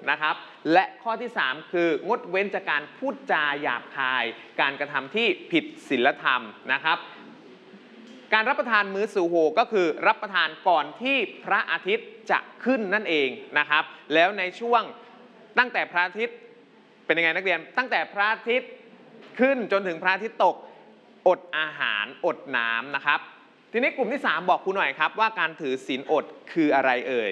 นะครับและข้อที่3คืองดเว้นจากการพูดจาหยาบคายการกระทำที่ผิดศีลธรรมนะครับการรับประทานมื้อซูโฮก็คือรับประทานก่อนที่พระอาทิตย์จะขึ้นนั่นเองนะครับแล้วในช่วงตั้งแต่พระอาทิตย์เป็นยังไงนักเรียนตั้งแต่พระอาทิตย์ขึ้นจนถึงพระอาทิตย์ตกอดอาหารอดน้ำนะครับทีนี้กลุ่มที่3บอกครูหน่อยครับว่าการถือศีลอดคืออะไรเอ่ย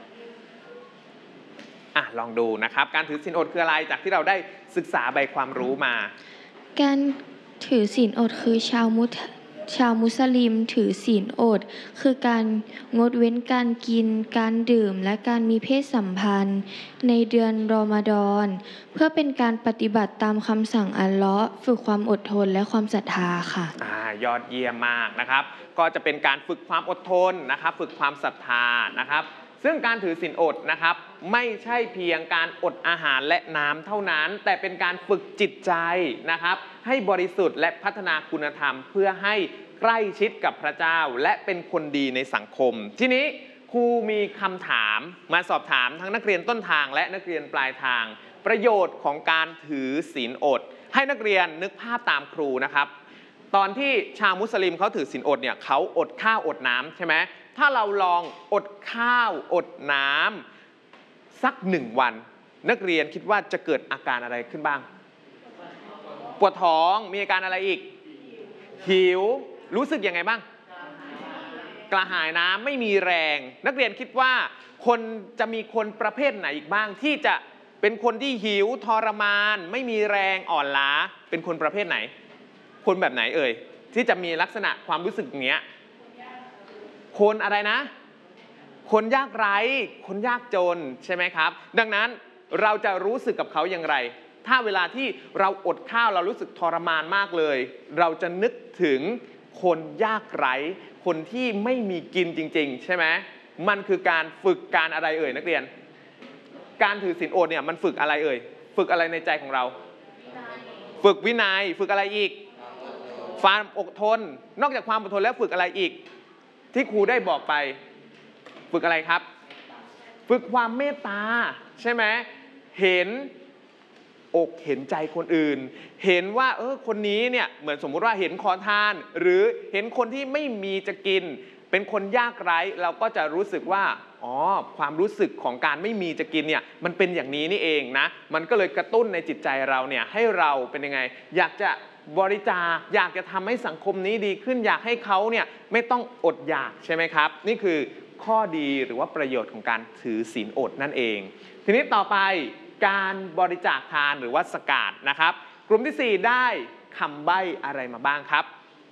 ลองดูนะครับการถือศีลอดคืออะไรจากที่เราได้ศึกษาใบความรู้มาการถือศีลอดคือชาวมุสลิมถือศีลอดคือการงดเว้นการกินการดื่มและการมีเพศสัมพันธ์ในเดือนรอมฎอนเพื่อเป็นการปฏิบัติตามคำสั่งอัลเลาะห์ฝึกความอดทนและความศรัทธาค่ะยอดเยี่ยมมากนะครับก็จะเป็นการฝึกความอดทนนะครับฝึกความศรัทธานะครับซึ่งการถือศีลอดนะครับไม่ใช่เพียงการอดอาหารและน้ำเท่านั้นแต่เป็นการฝึกจิตใจนะครับให้บริสุทธิ์และพัฒนาคุณธรรมเพื่อให้ใกล้ชิดกับพระเจ้าและเป็นคนดีในสังคมทีนี้ครูมีคำถามมาสอบถามทั้งนักเรียนต้นทางและนักเรียนปลายทางประโยชน์ของการถือศีลอดให้นักเรียนนึกภาพตามครูนะครับตอนที่ชาวมุสลิมเขาถือศีลอดเนี่ยเขาอดข้าวอดน้ำใช่ไหมถ้าเราลองอดข้าวอดน้ำสัก1 วันนักเรียนคิดว่าจะเกิดอาการอะไรขึ้นบ้างปวดท้องมีอาการอะไรอีกหิวรู้สึกยังไงบ้างกระหายน้ำไม่มีแรงนักเรียนคิดว่าจะมีคนประเภทไหนอีกบ้างที่จะเป็นคนที่หิวทรมานไม่มีแรงอ่อนล้าเป็นคนประเภทไหนคนแบบไหนเอ่ยที่จะมีลักษณะความรู้สึกอย่างเงี้ยคนอะไรนะคนยากไร้คนยากจนใช่ไหมครับดังนั้นเราจะรู้สึกกับเขาอย่างไรถ้าเวลาที่เราอดข้าวเรารู้สึกทรมานมากเลยเราจะนึกถึงคนยากไร้คนที่ไม่มีกินจริงๆใช่ไหมมันคือการฝึกการอะไรเอ่ยนักเรียนการถือศีลอดเนี่ยมันฝึกอะไรเอ่ยฝึกอะไรในใจของเราฝึกวินัยฝึกอะไรอีกความอดทนนอกจากความอดทนแล้วฝึกอะไรอีกที่ครูได้บอกไปฝึกอะไรครับฝึกความเมตตาใช่ไหมเห็นอกเห็นใจคนอื่นเห็นว่าคนนี้เนี่ยเหมือนสมมุติว่าเห็นขอทานหรือเห็นคนที่ไม่มีจะกินเป็นคนยากไร้เราก็จะรู้สึกว่าความรู้สึกของการไม่มีจะกินเนี่ยมันเป็นอย่างนี้นี่เองนะมันก็เลยกระตุ้นในจิตใจเราเนี่ยให้เราเป็นยังไงอยากจะบริจาคอยากจะทำให้สังคมนี้ดีขึ้นอยากให้เขาเนี่ยไม่ต้องอดอยากใช่ไหมครับนี่คือข้อดีหรือว่าประโยชน์ของการถือศีลอดนั่นเองทีนี้ต่อไปการบริจาคทานหรือว่าสกาดนะครับกลุ่มที่4ได้คำใบ้อะไรมาบ้างครับ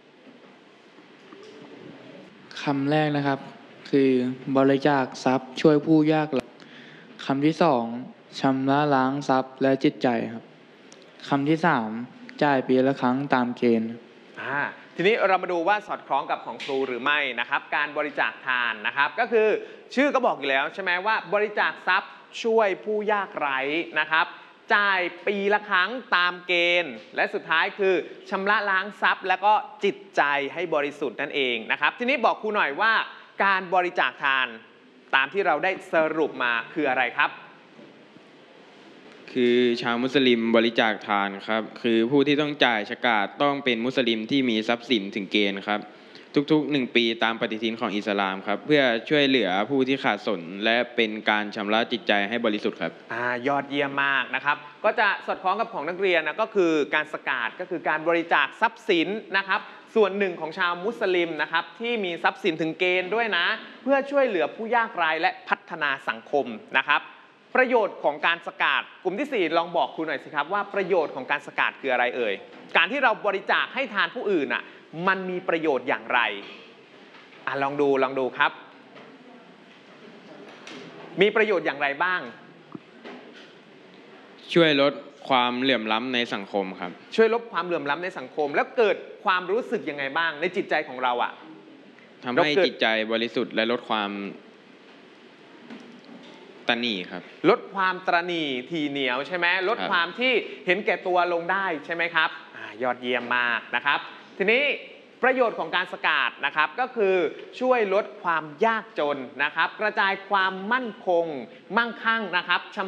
คำแรกนะครับคือบริจาคทรัพย์ช่วยผู้ยากไร้คำที่2ชำระล้างทรัพย์และจิตใจครับคำที่3จ่ายปีละครั้งตามเกณฑ์ทีนี้เรามาดูว่าสอดคล้องกับของครูหรือไม่นะครับการบริจาคทานนะครับก็คือชื่อก็บอกอยู่แล้วใช่ไหมว่าบริจาคทรัพย์ช่วยผู้ยากไร้นะครับจ่ายปีละครั้งตามเกณฑ์และสุดท้ายคือชำระล้างทรัพย์แล้วก็จิตใจให้บริสุทธิ์นั่นเองนะครับทีนี้บอกครูหน่อยว่าการบริจาคทานตามที่เราได้สรุปมาคืออะไรครับคือชาวมุสลิมบริจาคทานครับคือผู้ที่ต้องจ่ายซะกาตต้องเป็นมุสลิมที่มีทรัพย์สินถึงเกณฑ์ครับทุกๆ1 ปีตามปฏิทินของอิสลามครับเพื่อช่วยเหลือผู้ที่ขาดสนและเป็นการชำระจิตใจให้บริสุทธิ์ครับยอดเยี่ยมมากนะครับก็จะสอดคล้องกับของนักเรียนนะก็คือการสกาดก็คือการบริจาคทรัพย์สินนะครับส่วนหนึ่งของชาวมุสลิมนะครับที่มีทรัพย์สินถึงเกณฑ์ด้วยนะเพื่อช่วยเหลือผู้ยากไร้และพัฒนาสังคมนะครับประโยชน์ของการสกาดกลุ่มที่4ลองบอกครูหน่อยสิครับว่าประโยชน์ของการสกาดคืออะไรเอ่ยการที่เราบริจาคให้ทานผู้อื่นมันมีประโยชน์อย่างไรลองดูครับมีประโยชน์อย่างไรบ้างช่วยลดความเหลื่อมล้ำในสังคมครับช่วยลดความเหลื่อมล้ำในสังคมแล้วเกิดความรู้สึกยังไงบ้างในจิตใจของเราทำให้จิตใจบริสุทธิ์และลดความตระหนี่ครับลดความตระหนี่ทีเหนียวใช่ไหมลดความที่เห็นแก่ตัวลงได้ใช่ไหมครับยอดเยี่ยมมากนะครับทีนี้ประโยชน์ของการสกาดนะครับก็คือช่วยลดความยากจนนะครับกระจายความมั่นคงมั่งคั่งนะครับ